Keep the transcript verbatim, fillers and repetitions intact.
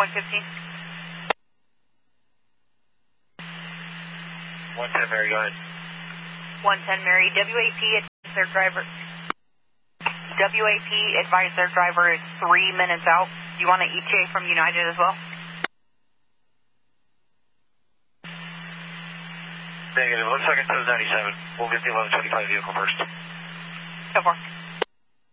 point fifteen. one ten Mary, go ahead. one ten Mary, W A P advise their driver. W A P advise their driver is three minutes out. Do you want an E T A from United as well? Negative. Looks like it says ninety-seven. We'll get the eleven twenty-five vehicle first. So far.